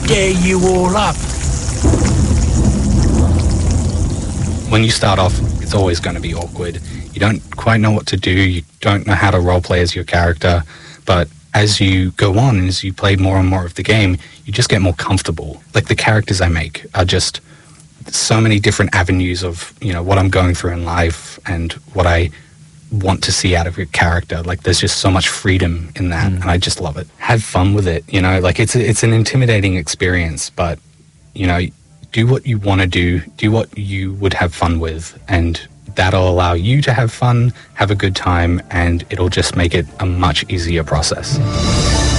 stir you all up. When you start off, it's always going to be awkward. You don't quite know what to do. You don't know how to roleplay as your character. But as you go on and as you play more and more of the game, you just get more comfortable. Like, the characters I make are just so many different avenues of, you know, what I'm going through in life and what I want to see out of your character. Like, there's just so much freedom in that, and I just love it. Have fun with it, you know? Like, it's an intimidating experience, but, you know, do what you want to do what you would have fun with, and that'll allow you to have fun, have a good time, and it'll just make it a much easier process.